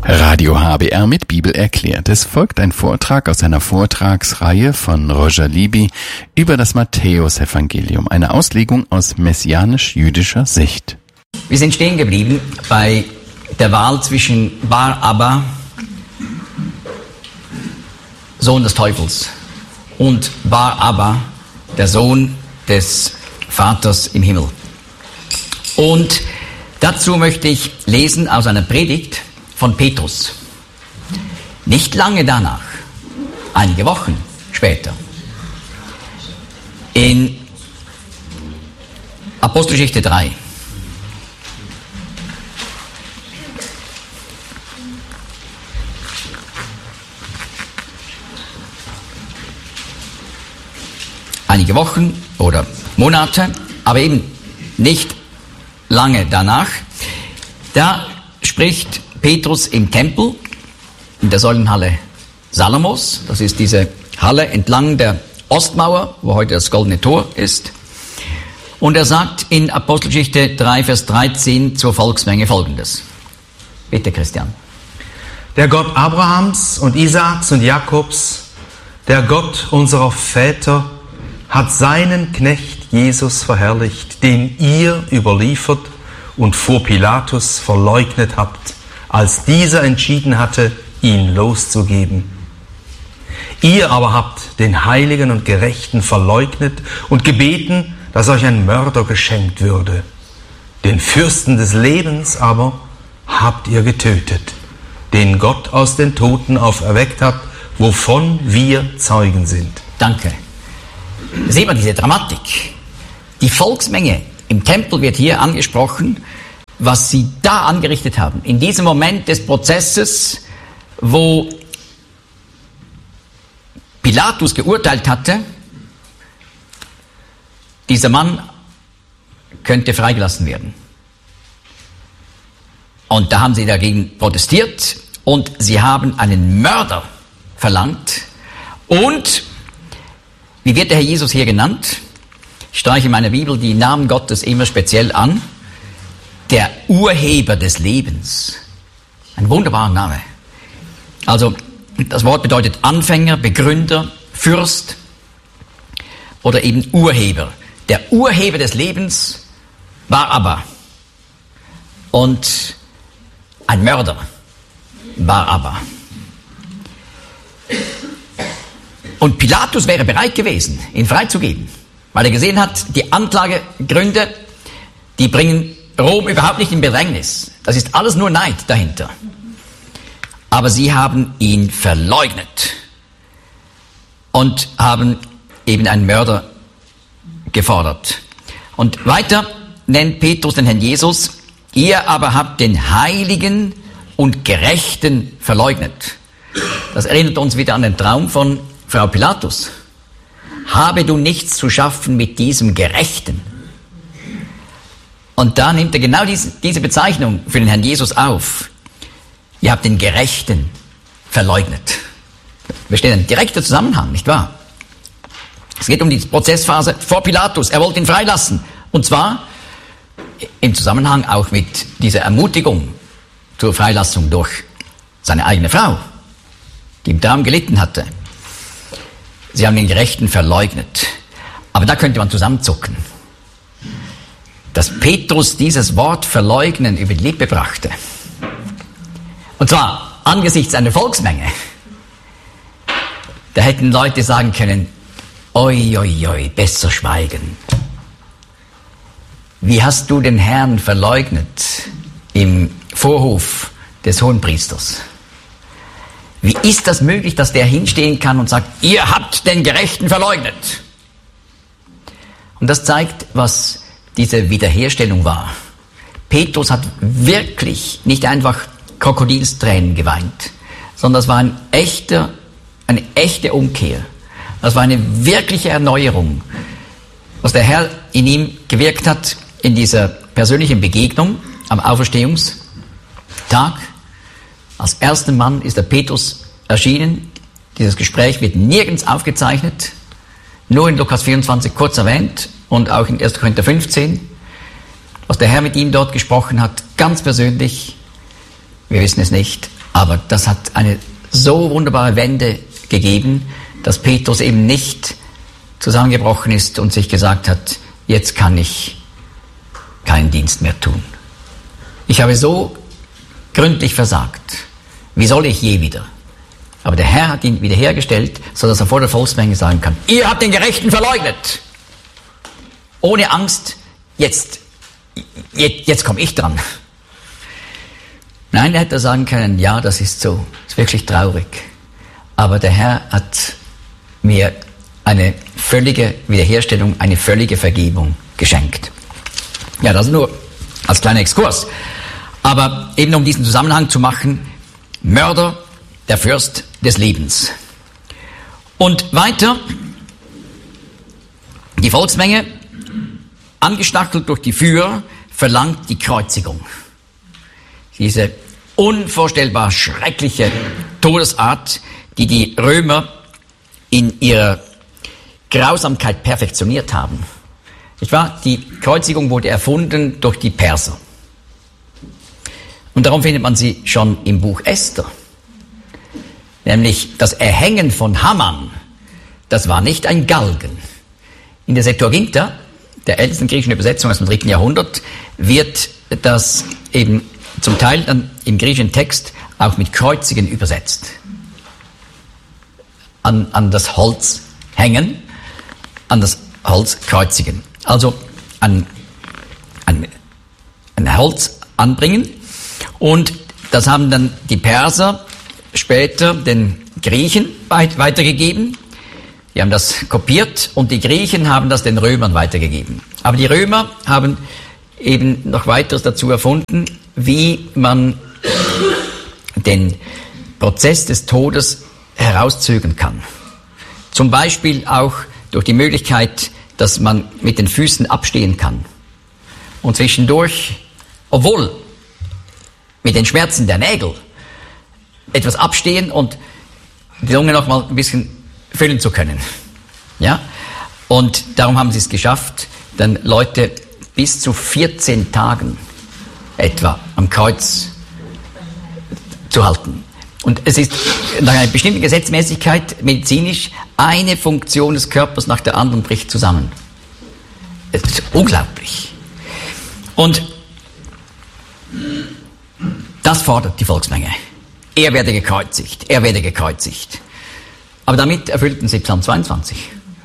Radio HBR mit Bibel erklärt. Es folgt ein Vortrag aus einer Vortragsreihe von Roger Libby über das Matthäusevangelium, eine Auslegung aus messianisch-jüdischer Sicht. Wir sind stehen geblieben bei der Wahl zwischen Bar Abba, Sohn des Teufels, und Bar Abba, der Sohn des Vaters im Himmel. Und dazu möchte ich lesen aus einer Predigt von Petrus. Nicht lange danach, einige Wochen später, in Apostelgeschichte 3. Einige Wochen oder Monate, aber eben nicht lange danach, da spricht Petrus im Tempel, in der Säulenhalle Salomos. Das ist diese Halle entlang der Ostmauer, wo heute das Goldene Tor ist. Und er sagt in Apostelgeschichte 3, Vers 13 zur Volksmenge Folgendes. Bitte, Christian. Der Gott Abrahams und Isaaks und Jakobs, der Gott unserer Väter, hat seinen Knecht Jesus verherrlicht, den ihr überliefert und vor Pilatus verleugnet habt, als dieser entschieden hatte, ihn loszugeben. Ihr aber habt den Heiligen und Gerechten verleugnet und gebeten, dass euch ein Mörder geschenkt würde. Den Fürsten des Lebens aber habt ihr getötet, den Gott aus den Toten auferweckt hat, wovon wir Zeugen sind. Danke. Sehen wir diese Dramatik. Die Volksmenge im Tempel wird hier angesprochen, was sie da angerichtet haben. In diesem Moment des Prozesses, wo Pilatus geurteilt hatte, dieser Mann könnte freigelassen werden. Und da haben sie dagegen protestiert und sie haben einen Mörder verlangt. Und wie wird der Herr Jesus hier genannt? Ich streiche in meiner Bibel die Namen Gottes immer speziell an. Der Urheber des Lebens. Ein wunderbarer Name. Also, das Wort bedeutet Anfänger, Begründer, Fürst oder eben Urheber. Der Urheber des Lebens war Abba. Und ein Mörder war Abba. Und Pilatus wäre bereit gewesen, ihn freizugeben, weil er gesehen hat, die Anklagegründe, die bringen Rom überhaupt nicht in Bedrängnis. Das ist alles nur Neid dahinter. Aber sie haben ihn verleugnet und haben eben einen Mörder gefordert. Und weiter nennt Petrus den Herrn Jesus, ihr aber habt den Heiligen und Gerechten verleugnet. Das erinnert uns wieder an den Traum von Frau Pilatus. Habe du nichts zu schaffen mit diesem Gerechten? Und da nimmt er genau diese Bezeichnung für den Herrn Jesus auf. Ihr habt den Gerechten verleugnet. Besteht ein direkter Zusammenhang, nicht wahr? Es geht um die Prozessphase vor Pilatus. Er wollte ihn freilassen. Und zwar im Zusammenhang auch mit dieser Ermutigung zur Freilassung durch seine eigene Frau, die im Traum gelitten hatte. Sie haben den Gerechten verleugnet. Aber da könnte man zusammenzucken. Dass Petrus dieses Wort verleugnen über die Lippe brachte. Und zwar angesichts einer Volksmenge. Da hätten Leute sagen können, oi, oi, oi, besser schweigen. Wie hast du den Herrn verleugnet im Vorhof des Hohenpriesters? Wie ist das möglich, dass der hinstehen kann und sagt, ihr habt den Gerechten verleugnet? Und das zeigt, was diese Wiederherstellung war. Petrus hat wirklich nicht einfach Krokodilstränen geweint, sondern das war eine echte Umkehr. Das war eine wirkliche Erneuerung, was der Herr in ihm gewirkt hat in dieser persönlichen Begegnung am Auferstehungstag. Als erster Mann ist der Petrus erschienen. Dieses Gespräch wird nirgends aufgezeichnet, nur in Lukas 24 kurz erwähnt und auch in 1. Korinther 15. Was der Herr mit ihm dort gesprochen hat, ganz persönlich, wir wissen es nicht, Aber das hat eine so wunderbare Wende gegeben, dass Petrus eben nicht zusammengebrochen ist und sich gesagt hat, jetzt kann ich keinen Dienst mehr tun. Ich habe so gründlich versagt. Wie soll ich je wieder? Aber der Herr hat ihn wiederhergestellt, sodass er vor der Volksmenge sagen kann, ihr habt den Gerechten verleugnet. Ohne Angst, jetzt komme ich dran. Nein, er hätte sagen können, ja, das ist so, das ist wirklich traurig. Aber der Herr hat mir eine völlige Wiederherstellung, eine völlige Vergebung geschenkt. Ja, das nur als kleiner Exkurs. Aber eben um diesen Zusammenhang zu machen, Mörder, der Fürst des Lebens. Und weiter, die Volksmenge, angestachelt durch die Führer, verlangt die Kreuzigung. Diese unvorstellbar schreckliche Todesart, die die Römer in ihrer Grausamkeit perfektioniert haben. Nicht wahr? Die Kreuzigung wurde erfunden durch die Perser. Und darum findet man sie schon im Buch Esther. Nämlich das Erhängen von Haman, das war nicht ein Galgen. In der Septuaginta, der ältesten griechischen Übersetzung aus dem 3. Jahrhundert, wird das eben zum Teil dann im griechischen Text auch mit Kreuzigen übersetzt. An das Holz hängen, an das Holz kreuzigen. Also ein Holz anbringen. Und das haben dann die Perser später den Griechen weitergegeben. Die haben das kopiert und die Griechen haben das den Römern weitergegeben. Aber die Römer haben eben noch weiteres dazu erfunden, wie man den Prozess des Todes herauszögern kann. Zum Beispiel auch durch die Möglichkeit, dass man mit den Füßen abstehen kann. Und zwischendurch, obwohl mit den Schmerzen der Nägel, etwas abstehen und die Lunge noch mal ein bisschen füllen zu können. Ja? Und darum haben sie es geschafft, dann Leute bis zu 14 Tagen etwa am Kreuz zu halten. Und es ist nach einer bestimmten Gesetzmäßigkeit medizinisch eine Funktion des Körpers nach der anderen bricht zusammen. Es ist unglaublich. Und das fordert die Volksmenge. Er werde gekreuzigt, er werde gekreuzigt. Aber damit erfüllten sie Psalm 22.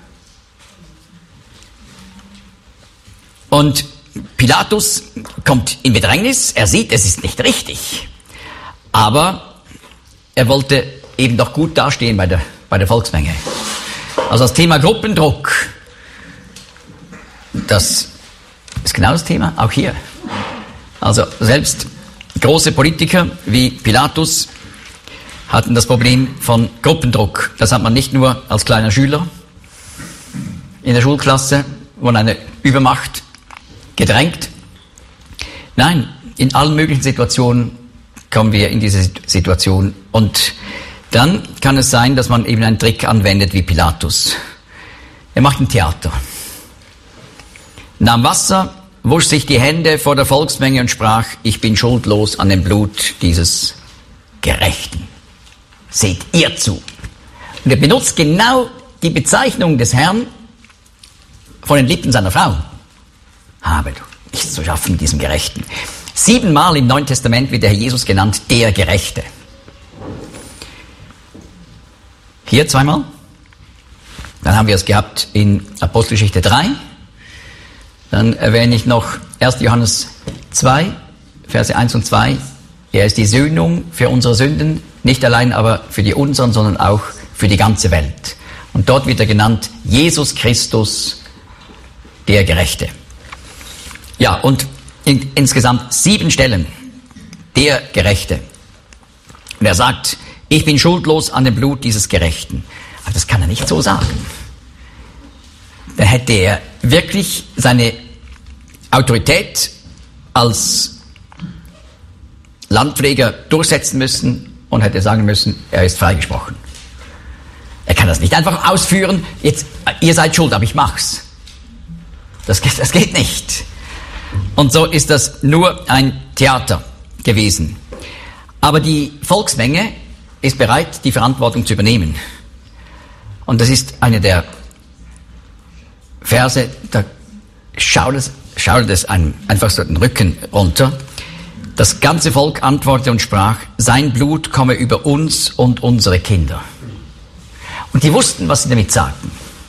Und Pilatus kommt in Bedrängnis, er sieht, es ist nicht richtig. Aber er wollte eben doch gut dastehen bei der Volksmenge. Also das Thema Gruppendruck, das ist genau das Thema, auch hier. Also selbst große Politiker wie Pilatus hatten das Problem von Gruppendruck. Das hat man nicht nur als kleiner Schüler in der Schulklasse, wo eine Übermacht gedrängt. Nein, in allen möglichen Situationen kommen wir in diese Situation. Und dann kann es sein, dass man eben einen Trick anwendet wie Pilatus. Er macht ein Theater. Nahm Wasser, wusch sich die Hände vor der Volksmenge und sprach, ich bin schuldlos an dem Blut dieses Gerechten. Seht ihr zu. Und er benutzt genau die Bezeichnung des Herrn von den Lippen seiner Frau. Habe du nichts zu schaffen mit diesem Gerechten. 7-mal im Neuen Testament wird der Herr Jesus genannt, der Gerechte. Hier 2-mal. Dann haben wir es gehabt in Apostelgeschichte 3. Dann erwähne ich noch 1. Johannes 2, Verse 1 und 2. Er ist die Sühnung für unsere Sünden, nicht allein aber für die unseren, sondern auch für die ganze Welt. Und dort wird er genannt, Jesus Christus, der Gerechte. Ja, und insgesamt 7 Stellen, der Gerechte. Und er sagt, ich bin schuldlos an dem Blut dieses Gerechten. Aber das kann er nicht so sagen. Da hätte er wirklich seine Autorität als Landpfleger durchsetzen müssen und hätte sagen müssen, er ist freigesprochen. Er kann das nicht einfach ausführen, jetzt, ihr seid schuld, aber ich mach's. Das geht nicht. Und so ist das nur ein Theater gewesen. Aber die Volksmenge ist bereit, die Verantwortung zu übernehmen. Und das ist eine der Verse, da schaudert es einem einfach so den Rücken runter. Das ganze Volk antwortete und sprach, sein Blut komme über uns und unsere Kinder. Und die wussten, was sie damit sagten.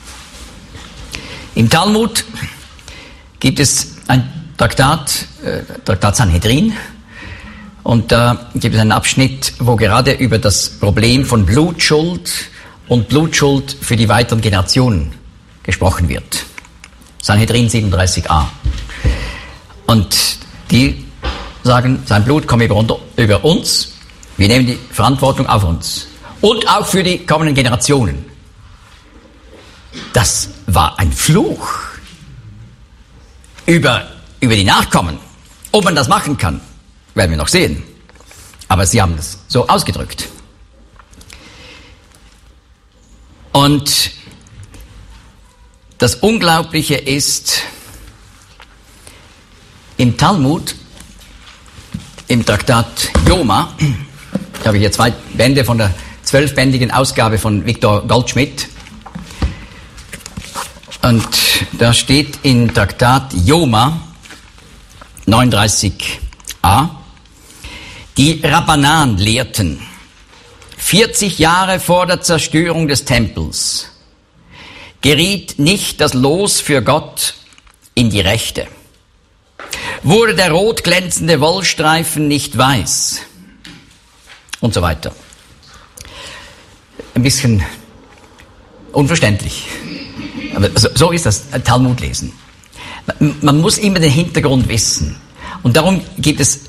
Im Talmud gibt es ein Traktat Sanhedrin, und da gibt es einen Abschnitt, wo gerade über das Problem von Blutschuld und Blutschuld für die weiteren Generationen gesprochen wird. Sanhedrin 37a. Und die sagen, sein Blut komme über uns, wir nehmen die Verantwortung auf uns. Und auch für die kommenden Generationen. Das war ein Fluch über die Nachkommen. Ob man das machen kann, werden wir noch sehen. Aber sie haben das so ausgedrückt. Und das Unglaubliche ist, im Talmud, im Traktat Yoma, da habe ich hier 2 Bände von der 12-bändigen Ausgabe von Viktor Goldschmidt. Und da steht in Traktat Yoma 39a, die Rabbanan lehrten, 40 Jahre vor der Zerstörung des Tempels geriet nicht das Los für Gott in die Rechte. Wurde der rot glänzende Wollstreifen nicht weiß? Und so weiter. Ein bisschen unverständlich. Aber so ist das Talmud lesen. Man muss immer den Hintergrund wissen. Und darum gibt es